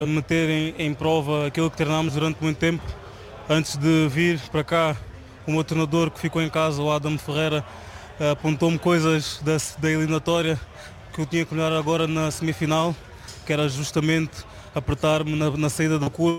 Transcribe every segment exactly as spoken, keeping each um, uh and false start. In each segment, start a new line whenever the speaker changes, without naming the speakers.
meter em, em prova aquilo que treinámos durante muito tempo. Antes de vir para cá, o meu treinador que ficou em casa, o Adam Ferreira, apontou-me coisas da, da eliminatória que eu tinha que olhar agora na semifinal, que era justamente apertar-me na, na saída da curva,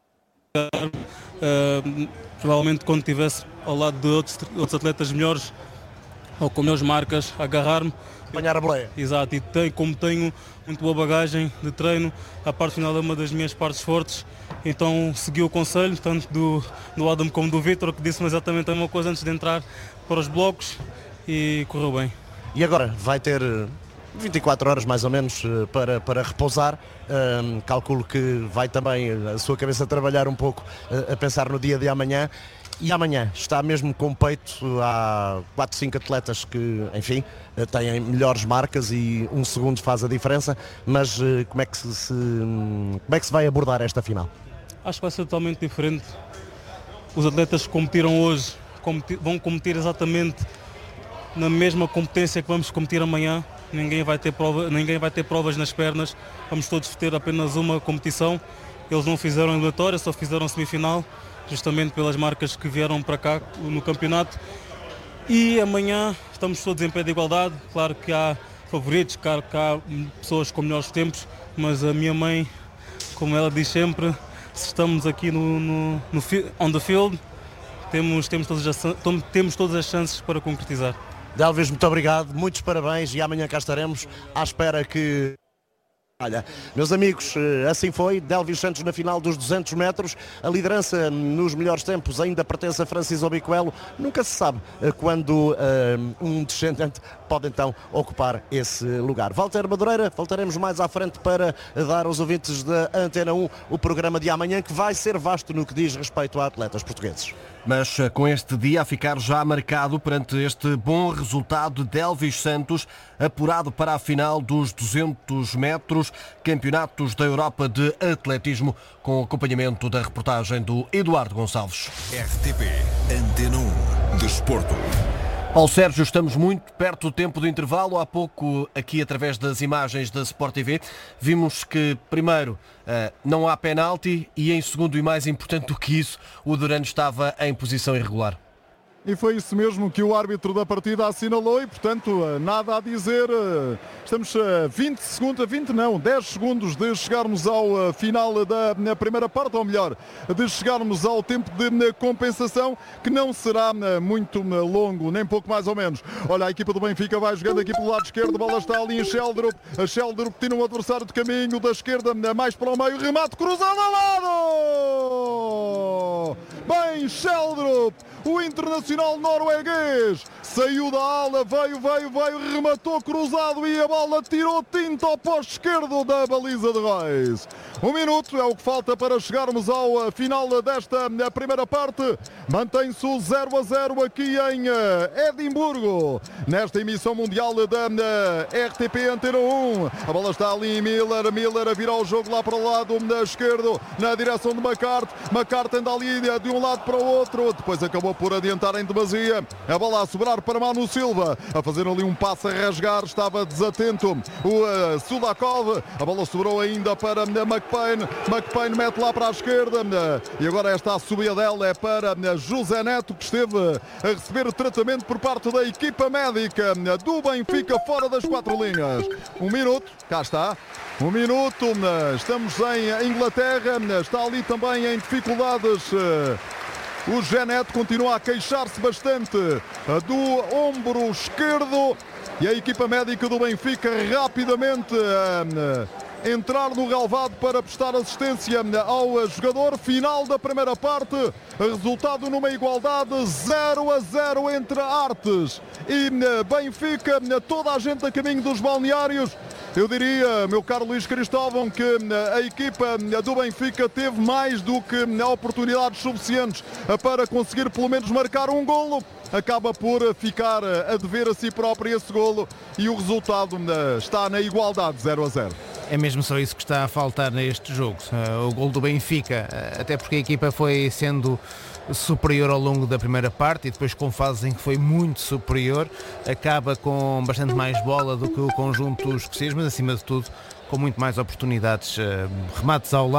uh, provavelmente quando estivesse ao lado de outros, outros atletas melhores ou com melhores marcas, agarrar-me.
Apanhar a boleia.
Exato, e tem, como tenho muito boa bagagem de treino, a parte final é uma das minhas partes fortes, então segui o conselho, tanto do, do Adam como do Vítor, que disse-me exatamente a mesma coisa antes de entrar para os blocos e correu bem.
E agora vai ter vinte e quatro horas mais ou menos para, para repousar. Um, calculo que vai também a sua cabeça trabalhar um pouco a pensar no dia de amanhã. E amanhã está mesmo com peito. Há quatro, cinco atletas que, enfim, têm melhores marcas e um segundo faz a diferença, mas como é que se, se, como é que se vai abordar esta final?
Acho que vai ser totalmente diferente. Os atletas que competiram hoje competi- vão competir exatamente na mesma competência que vamos competir amanhã. Ninguém vai ter prova, ninguém vai ter provas nas pernas, vamos todos ter apenas uma competição. Eles não fizeram eliminatória, só fizeram semifinal, justamente pelas marcas que vieram para cá no campeonato. E amanhã estamos todos em pé de igualdade. Claro que há favoritos, claro que há pessoas com melhores tempos, mas a minha mãe, como ela diz sempre, se estamos aqui no, no, no on the field, temos, temos, todas as, temos todas as chances para concretizar.
Delvis, muito obrigado, muitos parabéns e amanhã cá estaremos à espera que... Olha, meus amigos, assim foi, Delvis Santos na final dos duzentos metros, a liderança nos melhores tempos ainda pertence a Francis Obicoelo, nunca se sabe quando uh, um descendente pode então ocupar esse lugar. Walter Madureira, voltaremos mais à frente para dar aos ouvintes da Antena um o programa de amanhã, que vai ser vasto no que diz respeito a atletas portugueses.
Mas com este dia a ficar já marcado perante este bom resultado de Delvis Santos, apurado para a final dos duzentos metros, Campeonatos da Europa de Atletismo, com acompanhamento da reportagem do Eduardo Gonçalves.
R T P Antena um Desporto.
Paulo Sérgio, estamos muito perto do tempo do intervalo. Há pouco, aqui através das imagens da Sport T V, vimos que, primeiro, não há penalti e, em segundo e mais importante do que isso, o Durano estava em posição irregular.
E foi isso mesmo que o árbitro da partida assinalou e, portanto, nada a dizer. Estamos a vinte segundos, a vinte não, dez segundos de chegarmos ao final da primeira parte, ou melhor, de chegarmos ao tempo de compensação, que não será muito longo, nem pouco mais ou menos. Olha, a equipa do Benfica vai jogando aqui pelo lado esquerdo, a bola está ali em Sheldrup. A Sheldrup tira um adversário de caminho da esquerda, mais para o meio, remate cruzado ao lado! Bem, Sheldrup! O internacional norueguês saiu da ala, veio, veio, veio, rematou cruzado e a bola tirou tinta ao posto esquerdo da baliza de Reis. Um minuto é o que falta para chegarmos ao final desta primeira parte. Mantém-se o zero a zero aqui em Edimburgo, nesta emissão mundial da R T P Antena um. A bola está ali em Miller, Miller a virar o jogo lá para o lado esquerdo, na direção de McCart. McCart anda ali de um lado para o outro, depois acabou por adiantar em demasia. A bola a sobrar para Manu Silva, a fazer ali um passe a rasgar, estava desatento o uh, Sudakov. A bola sobrou ainda para uh, McPain. McPain mete lá para a esquerda uh, e agora esta subida dela é para uh, José Neto, que esteve a receber o tratamento por parte da equipa médica uh, do Benfica, fora das quatro linhas. Um minuto, cá está. Um minuto, uh, estamos em Inglaterra, uh, está ali também em dificuldades uh, o Geneto, continua a queixar-se bastante do ombro esquerdo e a equipa médica do Benfica rapidamente a entrar no relvado para prestar assistência ao jogador. Final da primeira parte, resultado numa igualdade zero a zero entre Artes e Benfica. Toda a gente a caminho dos balneários. Eu diria, meu caro Luís Cristóvão, que a equipa do Benfica teve mais do que oportunidades suficientes para conseguir pelo menos marcar um golo. Acaba por ficar a dever a si próprio esse golo e o resultado está na igualdade zero a zero.
É mesmo só isso que está a faltar neste jogo, o golo do Benfica, até porque a equipa foi sendo superior ao longo da primeira parte e depois com fases em que foi muito superior, acaba com bastante mais bola do que o conjunto escocês, mas acima de tudo com muito mais oportunidades, remates ao lado.